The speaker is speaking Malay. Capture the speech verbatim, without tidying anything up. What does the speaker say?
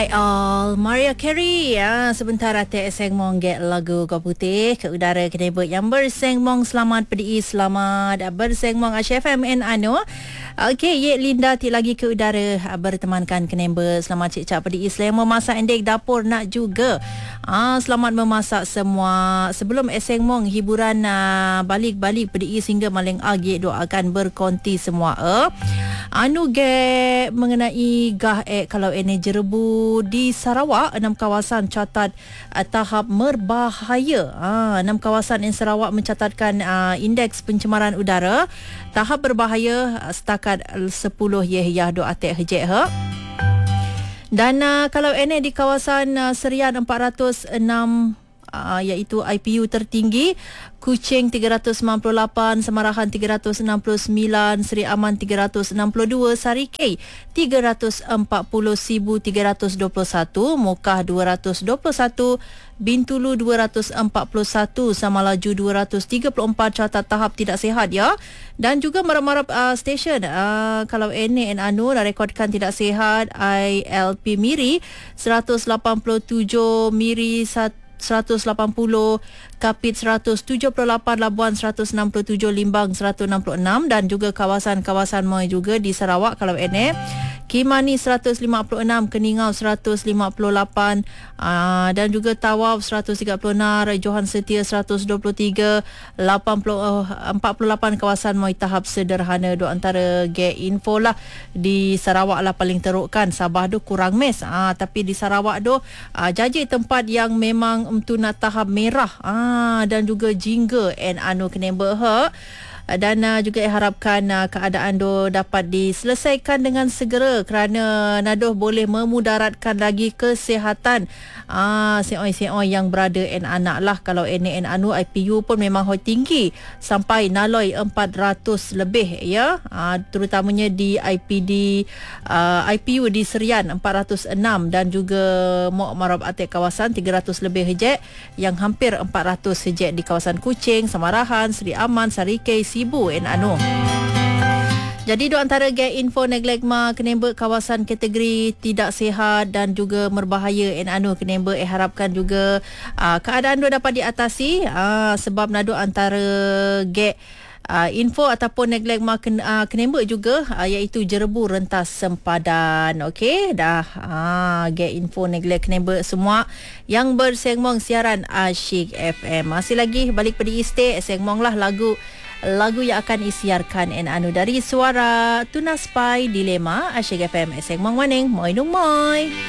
Hai all, Mariah Carey ya, sebentar atik sengmong get lagu Kau Putih ke udara kenebut yang bersengmong. Selamat pedi, selamat bersengmong Asia F M N Ano. Okey, ye Linda ti lagi ke udara bertemankan kenebut. Selamat cik cak pedi Islam memasak endek dapur nak juga. Ah, selamat memasak semua. Sebelum esengmong hiburan uh, balik-balik pedi sehingga maling agi doakan berkonti semua eh. Anu ge mengenai gah eh kalau ini jerebu di Sarawak, enam kawasan catat uh, tahap berbahaya. Ah, enam kawasan di Sarawak mencatatkan uh, indeks pencemaran udara tahap berbahaya uh, setakat sepuluh yeh do atek hejek he. Dan uh, kalau ini di kawasan uh, Serian empat ratus enam Uh, iaitu I P U tertinggi, Kuching tiga ratus sembilan puluh lapan, Semarahan tiga ratus enam puluh sembilan, Seri Aman tiga ratus enam puluh dua, Sarikei tiga ratus empat puluh, Sibu tiga ratus dua puluh satu, Mukah dua ratus dua puluh satu, Bintulu dua ratus empat puluh satu, Samalaju dua ratus tiga puluh empat catat tahap tidak sihat ya. Dan juga marap-marap uh, stesen uh, kalau N A and Anu dah rekodkan tidak sihat. I L P Miri seratus lapan puluh tujuh, Miri seratus lapan puluh, Kapit seratus tujuh puluh lapan, Labuan seratus enam puluh tujuh, Limbang seratus enam puluh enam dan juga kawasan-kawasan Moi juga di Sarawak kalau N A. Kimani seratus lima puluh enam, Keningau seratus lima puluh lapan aa, dan juga Tawau seratus tiga puluh enam, Johan Setia seratus dua puluh tiga, lapan puluh, empat puluh lapan kawasan Moi tahap sederhana. Do antara ge info lah di Sarawak lah paling teruk kan. Sabah tu kurang mes aa, tapi di Sarawak tu aa, jaji tempat yang memang untuk nak tahap merah aa, dan juga jingga and anu kenembah he. Dan uh, juga harapkan uh, keadaan tu dapat diselesaikan dengan segera kerana nadoh boleh memudaratkan lagi kesihatan ah seoi-seoi yang berada en anak lah. Kalau N A N Anu I P U pun memang hoi tinggi sampai naloi empat ratus lebih ya. Ah, terutamanya di I P D uh, I P U di Serian empat ratus enam dan juga Mok Marab Atik kawasan tiga ratus lebih hejek, yang hampir empat ratus hejek di kawasan Kuching, Samarahan, Seri Aman, Sarikei, Sibu en Anu. Jadi do antara ge info neglegma kenembek kawasan kategori tidak sihat dan juga berbahaya en anu kenembek eh harapkan juga uh, keadaan do dapat diatasi uh, sebab nado antara ge uh, info ataupun neglegma ken, uh, kenembek juga uh, iaitu jerebu rentas sempadan. Okey dah uh, ge info negleg kenembek semua yang bersengmong siaran Asyik F M. Masih lagi balik pedi stay sengmong lah lagu Lagu yang akan isiarkan en anu dari suara Tuna Spy Dilema Asyik F M Eseng Mang Waning Moi Nung Moi.